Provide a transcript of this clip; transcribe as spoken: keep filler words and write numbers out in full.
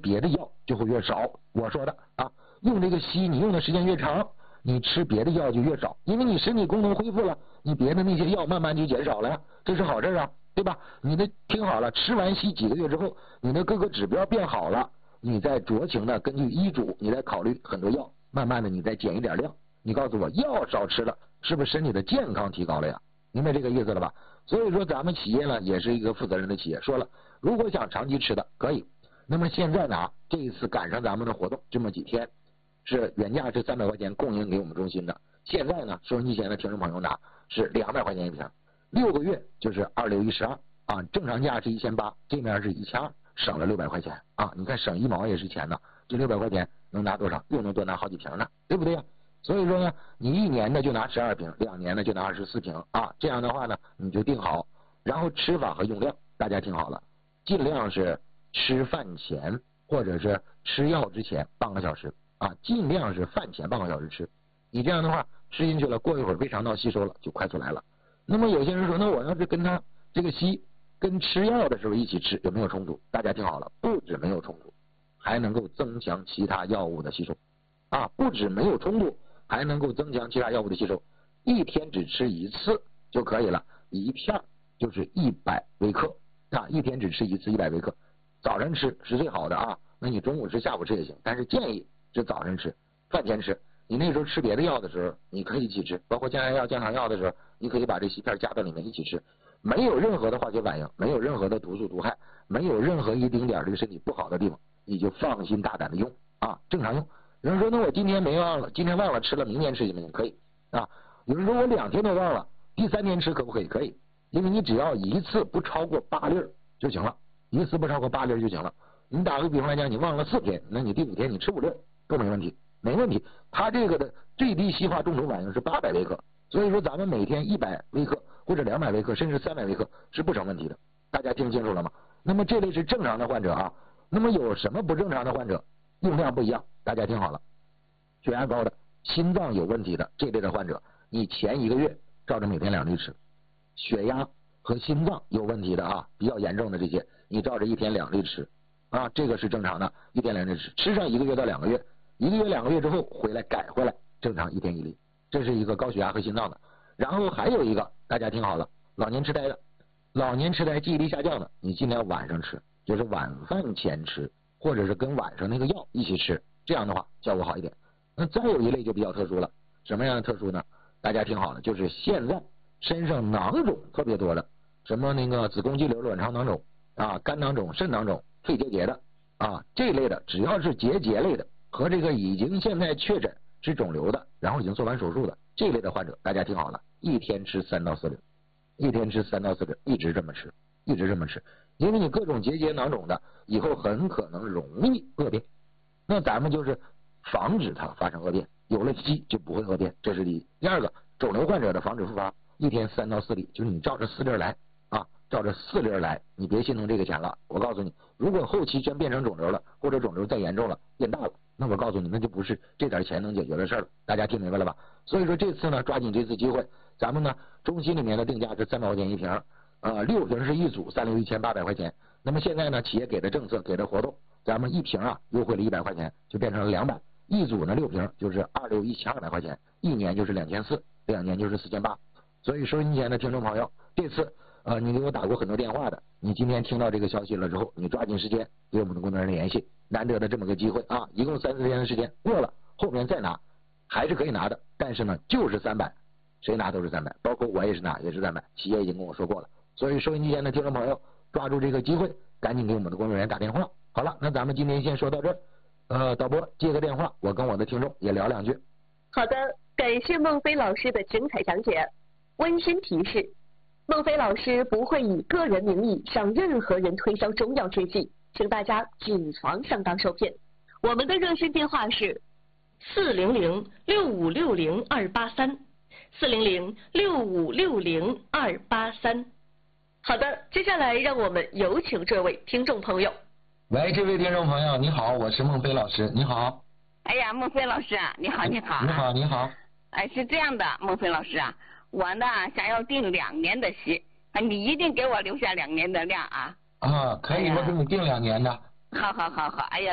别的药就会越少。我说的啊，用这个西你用的时间越长，你吃别的药就越少，因为你身体功能恢复了，你别的那些药慢慢就减少了呀，这是好事啊，对吧？你的听好了，吃完西几个月之后，你的各个指标变好了，你再酌情的根据医嘱，你再考虑很多药，慢慢的你再减一点量。你告诉我，药少吃了，是不是身体的健康提高了呀？明白这个意思了吧？所以说咱们企业呢也是一个负责任的企业，说了如果想长期吃的可以，那么现在呢这一次赶上咱们的活动这么几天，是原价是三百块钱供应给我们中心的，现在呢收音机前的听众朋友拿是两百块钱一瓶，六个月就是二六一十二啊，正常价是一千八，这面是一千二，省了六百块钱啊！你看省一毛也是钱呢，这六百块钱能拿多少？又能多拿好几瓶呢，对不对呀？所以说呢，你一年的就拿十二瓶，两年的就拿二十四瓶啊。这样的话呢，你就定好，然后吃法和用量，大家听好了，尽量是吃饭前或者是吃药之前半个小时啊，尽量是饭前半个小时吃。你这样的话吃进去了，过一会儿胃肠道吸收了，就快速来了。那么有些人说，那我要是跟他这个西跟吃药的时候一起吃，有没有冲突？大家听好了，不止没有冲突，还能够增强其他药物的吸收啊，不止没有冲突。还能够增强其他药物的吸收，一天只吃一次就可以了，一片就是一百微克啊，一天只吃一次一百微克，早晨吃是最好的啊，那你中午吃下午吃也行，但是建议是早晨吃，饭前吃。你那时候吃别的药的时候你可以一起吃，包括降压药降糖药的时候你可以把这西片加到里面一起吃，没有任何的化学反应，没有任何的毒素毒害，没有任何一丁点这个身体不好的地方，你就放心大胆的用啊，正常用。有人说那我今天没忘了，今天忘了吃了，明天吃行不行？可以啊。有人说我两天都忘了，第三天吃可不可以？可以，因为你只要一次不超过八粒就行了，一次不超过八粒就行了。你打个比方来讲，你忘了四天，那你第五天你吃五粒都没问题，没问题。它这个的最低稀化中毒反应是八百微克，所以说咱们每天一百微克或者两百微克甚至三百微克是不成问题的。大家听清楚了吗？那么这类是正常的患者啊，那么有什么不正常的患者？用量不一样，大家听好了，血压高的、心脏有问题的这类的患者，你前一个月照着每天两粒吃；血压和心脏有问题的啊，比较严重的这些，你照着一天两粒吃啊，这个是正常的，一天两粒吃，吃上一个月到两个月，一个月两个月之后回来改回来，正常一天一粒，这是一个高血压和心脏的。然后还有一个，大家听好了，老年痴呆的，老年痴呆记忆力下降的，你尽量晚上吃，就是晚饭前吃。或者是跟晚上那个药一起吃，这样的话效果好一点。那再有一类就比较特殊了，什么样的特殊呢？大家听好了，就是现在身上囊肿特别多的，什么那个子宫肌瘤、卵巢囊肿啊、肝囊肿、肾囊肿、肺结节的啊，这类的只要是结节类的和这个已经现在确诊是肿瘤的，然后已经做完手术的这类的患者，大家听好了，一天吃三到四粒，一天吃三到四粒，一直这么吃，一直这么吃。因为你各种结节囊肿的以后很可能容易恶变，那咱们就是防止它发生恶变，有了西就不会恶变，这是第一。第二个，肿瘤患者的防止复发，一天三到四粒，就是你照着四粒来啊，照着四粒来，你别心疼这个钱了。我告诉你，如果后期真变成肿瘤了，或者肿瘤再严重了变大了，那我告诉你，那就不是这点钱能解决的事儿了。大家听明白了吧？所以说这次呢，抓紧这次机会，咱们呢中心里面的定价是三百块钱一瓶。呃，六瓶是一组，三六一千八百块钱。那么现在呢，企业给的政策给的活动，咱们一瓶啊优惠了一百块钱，就变成了两百。一组呢六瓶就是二六一千二百块钱，一年就是两千四，两年就是四千八。所以收音机前的听众朋友，这次呃你给我打过很多电话的，你今天听到这个消息了之后，你抓紧时间给我们的工作人员联系，难得的这么个机会啊，一共三四天的时间，过了后面再拿还是可以拿的，但是呢就是三百，谁拿都是三百，包括我也是拿也是三百，企业已经跟我说过了。所以收音机前的听众朋友，抓住这个机会，赶紧给我们的工作人员打电话。好了，那咱们今天先说到这儿。呃，导播接个电话，我跟我的听众也聊两句。 好的，感谢孟非老师的精彩讲解。温馨提示：孟非老师不会以个人名义向任何人推销中药制剂，请大家谨防上当受骗。我们的热线电话是四零零六五六零二八三。四零零六五六零二八三。好的，接下来让我们有请这位听众朋友。 喂，这位听众朋友，你好，我是孟非老师，你好。 哎呀，孟非老师啊，你好，你好。 你好，你好。 哎，是这样的，孟非老师啊，我呢想要订两年的息，你一定给我留下两年的量啊。 啊，可以，我给你订两年的。 好好好好，哎呀。